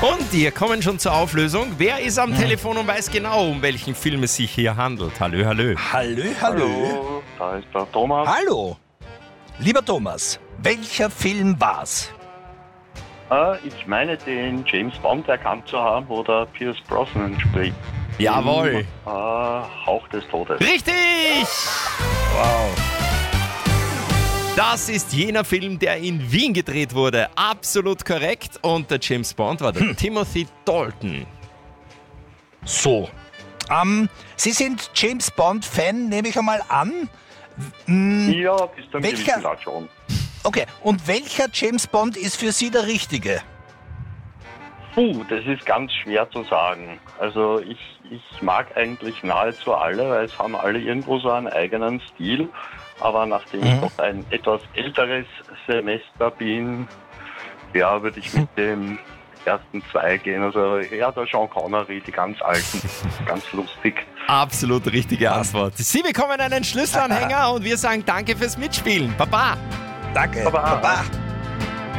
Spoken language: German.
Und wir kommen schon zur Auflösung. Wer ist am Telefon und weiß genau, um welchen Film es sich hier handelt? Hallo. Hallo, da ist der Thomas. Hallo. Lieber Thomas, welcher Film war's? Ich meine, den James Bond erkannt zu haben, wo der Pierce Brosnan spricht. Jawohl. Hauch des Todes. Richtig! Wow. Das ist jener Film, der in Wien gedreht wurde. Absolut korrekt. Und der James Bond war der Timothy Dalton. So. Sie sind James Bond-Fan, nehme ich einmal an. Ja, bis zum gewissen Grad schon. Okay, und welcher James Bond ist für Sie der richtige? Das ist ganz schwer zu sagen. Also ich mag eigentlich nahezu alle, weil es haben alle irgendwo so einen eigenen Stil. Aber nachdem ich doch ein etwas älteres Semester bin, ja, würde ich mit dem ersten zwei gehen. Also ja, der Sean Connery, die ganz alten, ganz lustig. Absolut richtige Antwort. Sie bekommen einen Schlüsselanhänger und wir sagen danke fürs Mitspielen. Baba. Danke. Baba. Baba.